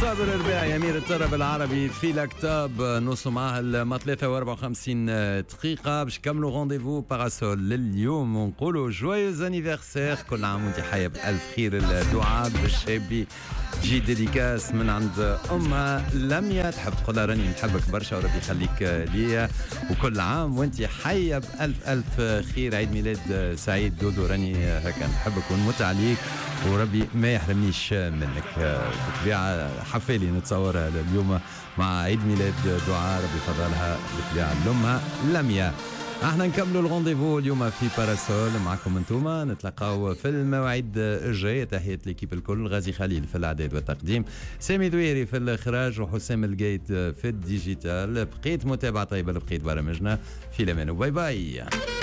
صابر الرباعي أمير الطرب العربي في الكتاب نوصل معاه الما 53 دقيقة باش نكملوا رونديفو باراسول لليوم ونقولوا جويوز انيفرسير. كل عام وانت حية بألف خير. الدعاء بالشابي جي ديديكاس من عند أمها لميا، تحب تقولها راني نحبك برشا وربي يخليك ليا، وكل عام وانت حية بألف ألف خير. عيد ميلاد سعيد دودو، راني هكا نحبك ونموت عليك وربي ما يحرمنيش منك. بالطبيعة حفالي نتصورها اليوم مع عيد ميلاد دعاء ربي فضلها بالطبيعة لأمها لميا. احنا نكملوا الرونديفو اليوم في باراسول معكم انتوما، نتلقاو في المواعيد الجاية. تحية ليكيب الكل، غازي خليل في الاعداد والتقديم، سامي دويري في الاخراج، وحسام القيت في الديجيتال. بقيت متابعة طيبة لبقيت برامجنا، في الامان وباي باي.